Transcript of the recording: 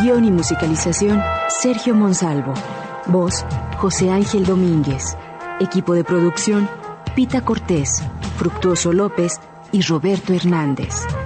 Guión y musicalización, Sergio Monsalvo. Voz, José Ángel Domínguez. Equipo de producción, Pita Cortés, Fructuoso López y Roberto Hernández.